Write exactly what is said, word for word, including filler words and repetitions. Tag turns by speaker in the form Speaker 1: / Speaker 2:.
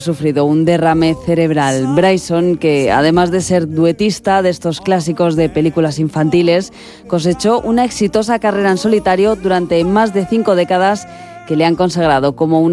Speaker 1: sufrido un derrame cerebral. Bryson, que además de ser duetista de estos clásicos de películas infantiles, cosechó una exitosa carrera en solitario durante más de cinco décadas que le han consagrado como una